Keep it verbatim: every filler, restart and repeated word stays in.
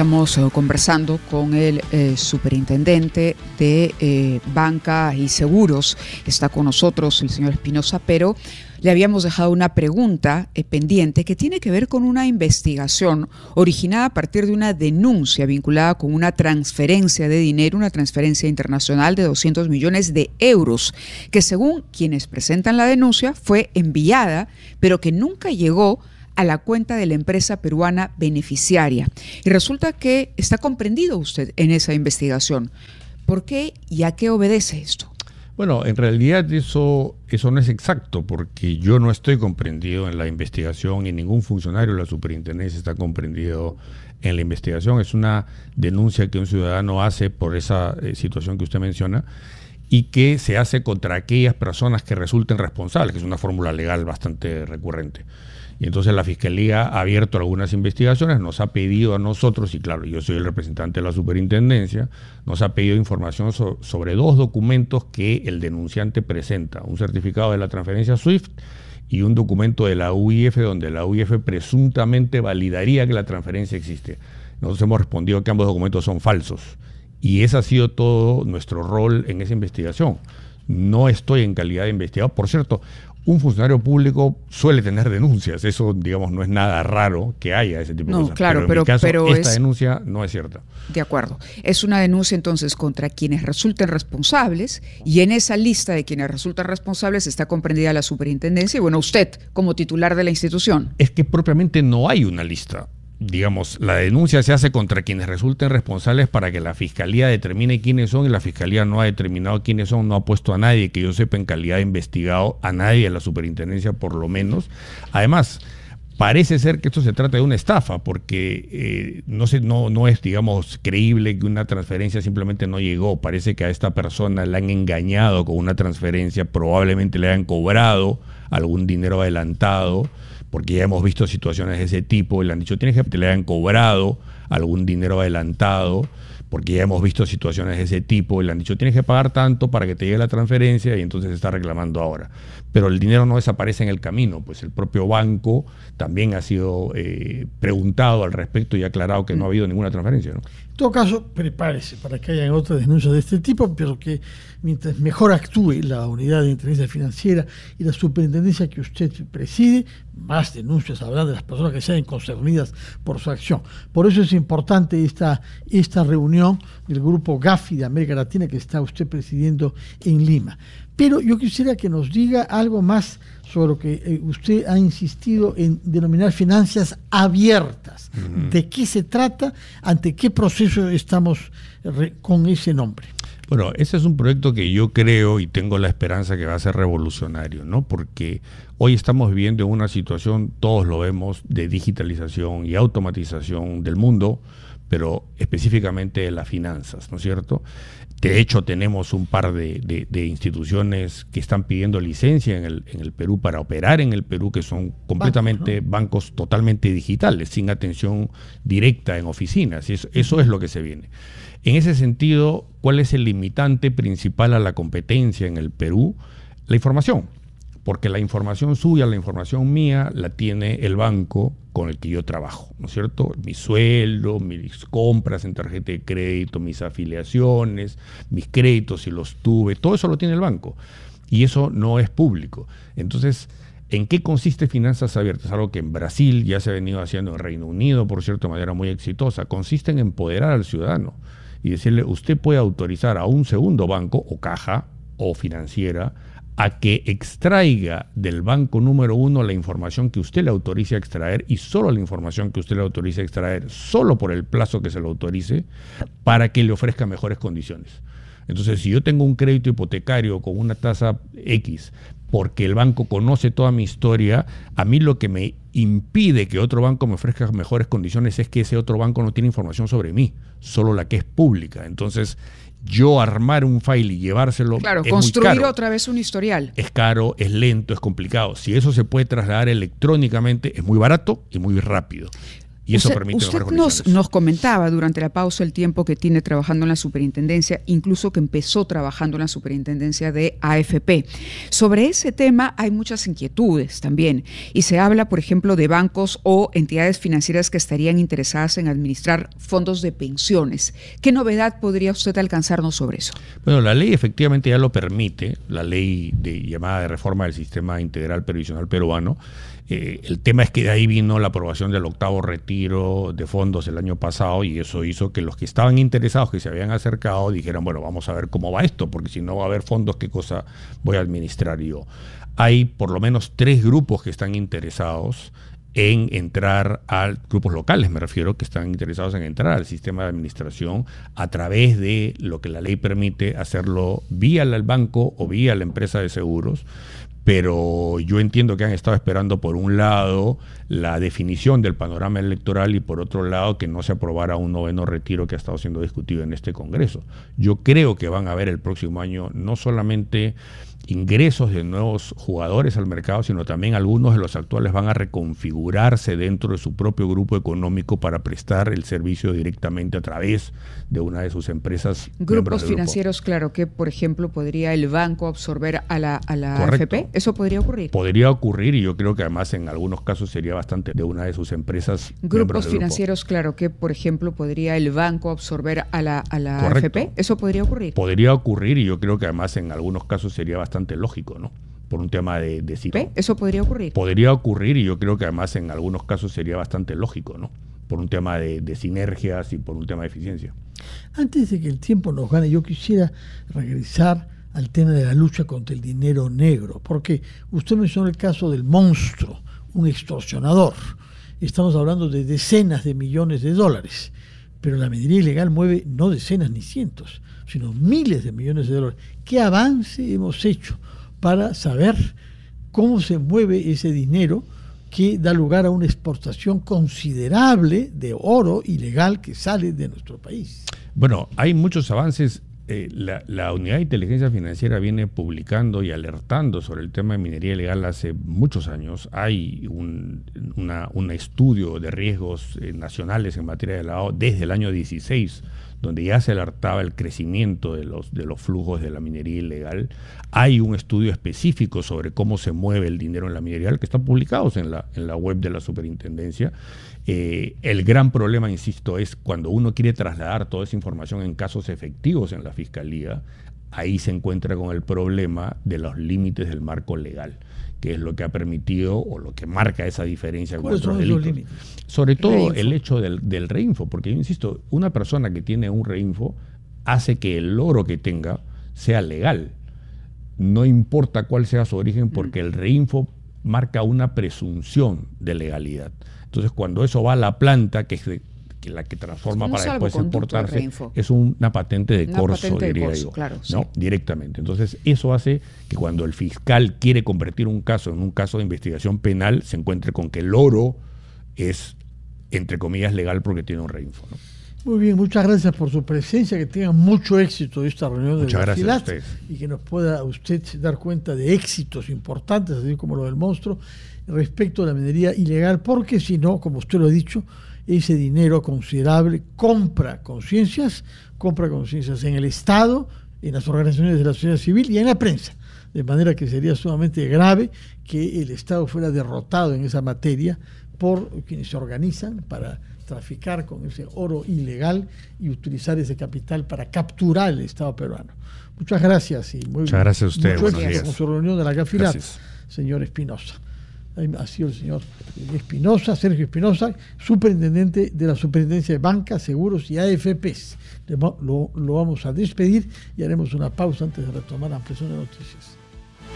Estamos eh, conversando con el eh, superintendente de eh, Banca y Seguros. Está con nosotros el señor Espinosa, pero le habíamos dejado una pregunta eh, pendiente que tiene que ver con una investigación originada a partir de una denuncia vinculada con una transferencia de dinero, una transferencia internacional de doscientos millones de euros, que según quienes presentan la denuncia fue enviada, pero que nunca llegó a la cuenta de la empresa peruana beneficiaria. Y resulta que está comprendido usted en esa investigación. ¿Por qué y a qué obedece esto? Bueno, en realidad eso, eso no es exacto, porque yo no estoy comprendido en la investigación y ningún funcionario de la superintendencia está comprendido en la investigación. Es una denuncia que un ciudadano hace por esa eh, situación que usted menciona y que se hace contra aquellas personas que resulten responsables, que es una fórmula legal bastante recurrente. Y entonces la Fiscalía ha abierto algunas investigaciones, nos ha pedido a nosotros, y claro, yo soy el representante de la superintendencia, nos ha pedido información so, sobre dos documentos que el denunciante presenta, un certificado de la transferencia SWIFT y un documento de la U I F donde la U I F presuntamente validaría que la transferencia existe. Nosotros hemos respondido que ambos documentos son falsos y ese ha sido todo nuestro rol en esa investigación. No estoy en calidad de investigador. Por cierto, un funcionario público suele tener denuncias. Eso, digamos, no es nada raro que haya ese tipo de no, cosas. Claro, pero en pero, mi caso, pero esta es, denuncia no es cierta. De acuerdo. Es una denuncia entonces contra quienes resulten responsables y en esa lista de quienes resultan responsables está comprendida la superintendencia y, bueno, usted como titular de la institución. Es que propiamente no hay una lista. Digamos, la denuncia se hace contra quienes resulten responsables para que la Fiscalía determine quiénes son y la Fiscalía no ha determinado quiénes son, no ha puesto a nadie que yo sepa en calidad de investigado, a nadie de la superintendencia por lo menos. Además, parece ser que esto se trata de una estafa porque eh, no, se, no, no es, digamos, creíble que una transferencia simplemente no llegó. Parece que a esta persona la han engañado con una transferencia, probablemente le hayan cobrado algún dinero adelantado, porque ya hemos visto situaciones de ese tipo y le han dicho, tienes que te le hayan cobrado algún dinero adelantado, porque ya hemos visto situaciones de ese tipo y le han dicho, tienes que pagar tanto para que te llegue la transferencia y entonces se está reclamando ahora. Pero el dinero no desaparece en el camino, pues el propio banco también ha sido eh, preguntado al respecto y ha aclarado que no ha habido ninguna transferencia, ¿no? En todo caso, prepárese para que haya otras denuncias de este tipo, pero que mientras mejor actúe la unidad de inteligencia financiera y la superintendencia que usted preside, más denuncias habrá de las personas que sean concernidas por su acción. Por eso es importante esta, esta reunión del grupo Gafi de América Latina que está usted presidiendo en Lima. Pero yo quisiera que nos diga algo más sobre lo que eh, usted ha insistido en denominar finanzas abiertas. Uh-huh. ¿De qué se trata? ¿Ante qué proceso estamos re, con ese nombre? Bueno, ese es un proyecto que yo creo y tengo la esperanza que va a ser revolucionario, ¿no? Porque hoy estamos viviendo en una situación, todos lo vemos, de digitalización y automatización del mundo, pero específicamente de las finanzas, ¿no es cierto? De hecho, tenemos un par de, de, de instituciones que están pidiendo licencia en el, en el Perú para operar en el Perú, que son completamente bancos, ¿no? bancos totalmente digitales, sin atención directa en oficinas. Y eso, eso es lo que se viene. En ese sentido, ¿cuál es el limitante principal a la competencia en el Perú? La información. Porque la información suya, la información mía, la tiene el banco con el que yo trabajo, ¿no es cierto? Mi sueldo, mis compras en tarjeta de crédito, mis afiliaciones, mis créditos si los tuve, todo eso lo tiene el banco. Y eso no es público. Entonces, ¿en qué consiste finanzas abiertas? Algo que en Brasil ya se ha venido haciendo, en Reino Unido, por cierto, de manera muy exitosa. Consiste en empoderar al ciudadano y decirle, usted puede autorizar a un segundo banco, o caja, o financiera, a que extraiga del banco número uno la información que usted le autorice a extraer y solo la información que usted le autorice a extraer, solo por el plazo que se lo autorice, para que le ofrezca mejores condiciones. Entonces, si yo tengo un crédito hipotecario con una tasa X, porque el banco conoce toda mi historia, a mí lo que me impide que otro banco me ofrezca mejores condiciones es que ese otro banco no tiene información sobre mí, solo la que es pública. Entonces, yo armar un file y llevárselo claro, es construir muy caro. Otra vez un historial. Es caro, es lento, es complicado. Si eso se puede trasladar electrónicamente, es muy barato y muy rápido. Y eso usted, permite usted mejores nos, condiciones. nos comentaba durante la pausa el tiempo que tiene trabajando en la superintendencia, incluso que empezó trabajando en la superintendencia de A F P. Sobre ese tema hay muchas inquietudes también y se habla, por ejemplo, de bancos o entidades financieras que estarían interesadas en administrar fondos de pensiones. ¿Qué novedad podría usted alcanzarnos sobre eso? Bueno, la ley efectivamente ya lo permite, la ley de, llamada de reforma del sistema integral previsional peruano. Eh, el tema es que de ahí vino la aprobación del octavo retiro de fondos el año pasado y eso hizo que los que estaban interesados, que se habían acercado, dijeran, bueno, vamos a ver cómo va esto, porque si no va a haber fondos, ¿qué cosa voy a administrar yo? Hay por lo menos tres grupos que están interesados en entrar a grupos locales, me refiero, que están interesados en entrar al sistema de administración a través de lo que la ley permite hacerlo vía el banco o vía la empresa de seguros. Pero yo entiendo que han estado esperando, por un lado, la definición del panorama electoral y por otro lado que no se aprobara un noveno retiro que ha estado siendo discutido en este Congreso. Yo creo que van a haber el próximo año no solamente ingresos de nuevos jugadores al mercado, sino también algunos de los actuales van a reconfigurarse dentro de su propio grupo económico para prestar el servicio directamente a través de una de sus empresas. Grupos financieros, grupo. Claro, que por ejemplo podría el banco absorber a la, a la A F P. ¿Eso podría ocurrir? Podría ocurrir y yo creo que además en algunos casos sería bastante de una de sus empresas. Grupos financieros, claro, que por ejemplo podría el banco absorber a la, a la A F P. ¿Eso podría ocurrir? Podría ocurrir y yo creo que además en algunos casos sería bastante bastante lógico, ¿no? Por un tema de, de ¿Ve? ¿Eso podría ocurrir? Podría ocurrir y yo creo que además en algunos casos sería bastante lógico, ¿no? Por un tema de, de sinergias y por un tema de eficiencia. Antes de que el tiempo nos gane, yo quisiera regresar al tema de la lucha contra el dinero negro, porque usted mencionó el caso del monstruo, un extorsionador. Estamos hablando de decenas de millones de dólares, pero la minería ilegal mueve no decenas ni cientos, sino miles de millones de dólares. ¿Qué avance hemos hecho para saber cómo se mueve ese dinero que da lugar a una exportación considerable de oro ilegal que sale de nuestro país? Bueno, hay muchos avances. Eh, la, la Unidad de Inteligencia Financiera viene publicando y alertando sobre el tema de minería ilegal hace muchos años. Hay un, una, un estudio de riesgos eh, nacionales en materia de lavado desde el año dieciséis, donde ya se alertaba el crecimiento de los, de los flujos de la minería ilegal. Hay un estudio específico sobre cómo se mueve el dinero en la minería ilegal que están publicados en la, en la web de la superintendencia. Eh, el gran problema, insisto, es cuando uno quiere trasladar toda esa información en casos efectivos en la Fiscalía, ahí se encuentra con el problema de los límites del marco legal, que es lo que ha permitido o lo que marca esa diferencia con otros delitos. Sobre todo reinfo. El hecho del, del reinfo, porque yo insisto, una persona que tiene un reinfo hace que el oro que tenga sea legal. No importa cuál sea su origen, porque el reinfo marca una presunción de legalidad. Entonces, cuando eso va a la planta, que es de, que la que transforma para después exportarse, es una patente de una corso, patente de diría corso, yo, claro, ¿no? Sí. Directamente. Entonces, eso hace que cuando el fiscal quiere convertir un caso en un caso de investigación penal, se encuentre con que el oro es, entre comillas, legal porque tiene un reinfo, ¿no? Muy bien, muchas gracias por su presencia, que tengan mucho éxito esta reunión de muchas gracias a ustedes. Y que nos pueda usted dar cuenta de éxitos importantes, así como lo del monstruo, respecto a la minería ilegal, porque si no, como usted lo ha dicho, ese dinero considerable compra conciencias, compra conciencias en el Estado, en las organizaciones de la sociedad civil y en la prensa, de manera que sería sumamente grave que el Estado fuera derrotado en esa materia por quienes se organizan para traficar con ese oro ilegal y utilizar ese capital para capturar el Estado peruano. Muchas gracias y muy Muchas gracias a usted. Mucho éxito con su reunión de la Gafilat, gracias. Señor Espinosa. Ha sido el señor Espinosa, Sergio Espinosa, superintendente de la Superintendencia de Banca, Seguros y A F Pes. Lo, lo vamos a despedir y haremos una pausa antes de retomar la ampliación de noticias.